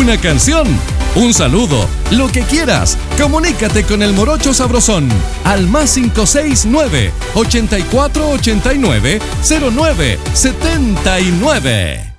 una canción, un saludo, lo que quieras. Comunícate con el Morocho Sabrosón al +569 8489 0979.